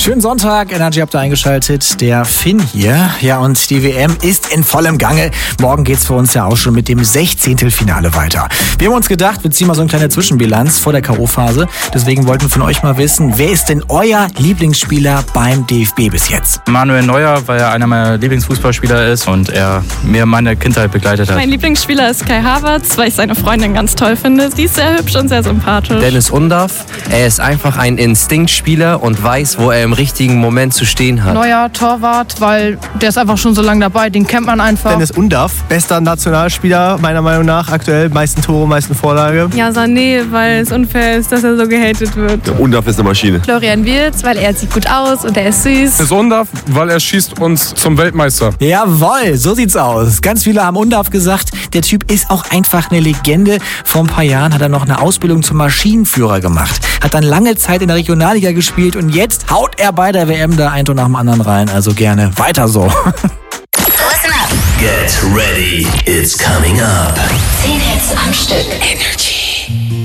Schönen Sonntag, Energy habt ihr eingeschaltet, der Finn hier. Ja, und die WM ist in vollem Gange. Morgen geht's für uns ja auch schon mit dem 16. Finale weiter. Wir haben uns gedacht, wir ziehen mal so eine kleine Zwischenbilanz vor der K.O.-Phase. Deswegen wollten wir von euch mal wissen, wer ist denn euer Lieblingsspieler beim DFB bis jetzt? Manuel Neuer, weil er einer meiner Lieblingsfußballspieler ist und er mir meine Kindheit begleitet hat. Mein Lieblingsspieler ist Kai Havertz, weil ich seine Freundin ganz toll finde. Die ist sehr hübsch und sehr sympathisch. Dennis Undaff, er ist einfach ein Instinktspieler und weiß, wo er im richtigen Moment zu stehen hat. Neuer Torwart, weil der ist einfach schon so lange dabei, den kennt man einfach. Dennis Undaff, bester Nationalspieler, meiner Meinung nach aktuell, meisten Tore, meisten Vorlage. Ja, Sané, weil es unfair ist, dass er so gehatet wird. Der Undaff ist eine Maschine. Florian Wirtz, weil er sieht gut aus und er ist süß. Dennis Undaff, weil er schießt uns zum Weltmeister. Jawohl, so sieht's aus. Ganz viele haben Undaff gesagt, der Typ ist auch einfach eine Legende. Vor ein paar Jahren hat er noch eine Ausbildung zum Maschinenführer gemacht, hat dann lange Zeit in der Regionalliga gespielt und jetzt haut er bei der WM da ein Tor nach dem anderen rein. Also gerne weiter so. Get ready, it's coming up. 10 Hits am Stück. Energy.